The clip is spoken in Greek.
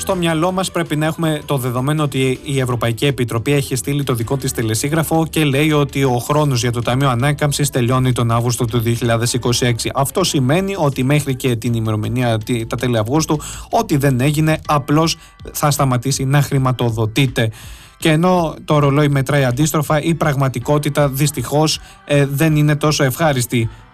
στο μυαλό μας πρέπει να έχουμε το δεδομένο ότι η Ευρωπαϊκή Επιτροπή έχει στείλει το δικό της τελεσίγραφο και λέει ότι ο χρόνος για το Ταμείο Ανάκαμψης τελειώνει τον Αύγουστο του 2026. Αυτό σημαίνει ότι μέχρι και την ημερομηνία τα τέλη Αυγούστου, ό,τι δεν έγινε απλώς θα σταματήσει να χρηματοδοτείται. Και ενώ το ρολόι μετράει αντίστροφα, η πραγματικότητα δυστυχώς δεν είναι τόσο ευχάριστη.